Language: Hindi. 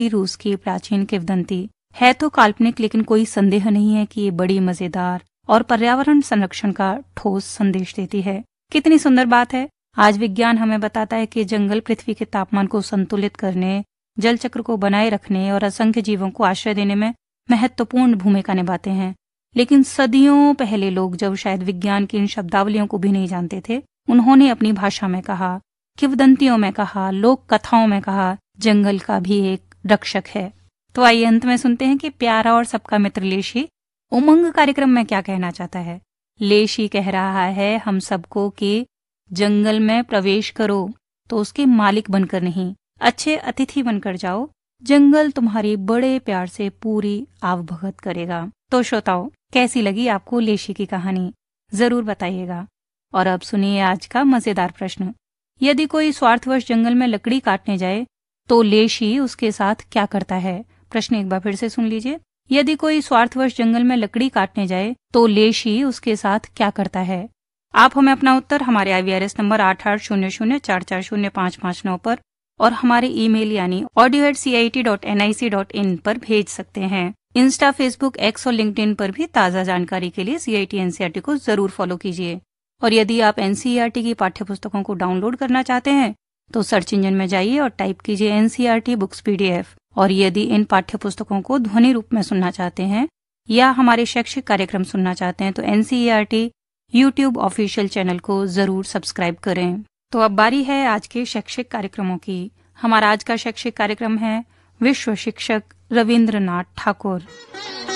रूस की प्राचीन किंवदंती है तो काल्पनिक, लेकिन कोई संदेह नहीं है कि ये बड़ी मजेदार और पर्यावरण संरक्षण का ठोस संदेश देती है। कितनी सुंदर बात है। आज विज्ञान हमें बताता है कि जंगल पृथ्वी के तापमान को संतुलित करने, जल चक्र को बनाए रखने और असंख्य जीवों को आश्रय देने में महत्वपूर्ण भूमिका निभाते हैं। लेकिन सदियों पहले लोग, जब शायद विज्ञान की इन शब्दावलियों को भी नहीं जानते थे, उन्होंने अपनी भाषा में कहा, किंवदंतियों में कहा, लोक कथाओं में कहा, जंगल का भी एक रक्षक है। तो आइए अंत में सुनते हैं कि प्यारा और सबका मित्र लेशी उमंग कार्यक्रम में क्या कहना चाहता है। लेशी कह रहा है हम सबको कि जंगल में प्रवेश करो तो उसके मालिक बनकर नहीं, अच्छे अतिथि बनकर जाओ। जंगल तुम्हारी बड़े प्यार से पूरी आवभगत करेगा। तो श्रोताओ, कैसी लगी आपको लेशी की कहानी, जरूर बताइएगा। और अब सुनिए आज का मजेदार प्रश्न। यदि कोई स्वार्थवश जंगल में लकड़ी काटने जाए तो लेशी उसके साथ क्या करता है? प्रश्न एक बार फिर से सुन लीजिए। यदि कोई स्वार्थवश जंगल में लकड़ी काटने जाए तो लेशी उसके साथ क्या करता है? आप हमें अपना उत्तर हमारे IVRS नंबर 8800440559 पर और हमारे ईमेल यानी audio@cit.nic.in पर भेज सकते हैं। इंस्टा, फेसबुक, एक्स और लिंक्डइन पर भी ताज़ा जानकारी के लिए CIT NCERT को जरूर फॉलो कीजिए। और यदि आप NCERT की पाठ्य पुस्तकों को डाउनलोड करना चाहते हैं तो सर्च इंजन में जाइए और टाइप कीजिए NCERT बुक्स PDF। और यदि इन पाठ्य पुस्तकों को ध्वनि रूप में सुनना चाहते हैं या हमारे शैक्षिक कार्यक्रम सुनना चाहते हैं तो NCERT YouTube ऑफिशियल चैनल को जरूर सब्सक्राइब करें। तो अब बारी है आज के शैक्षिक कार्यक्रमों की। हमारा आज का शैक्षिक कार्यक्रम है विश्व शिक्षक रविंद्रनाथ ठाकुर।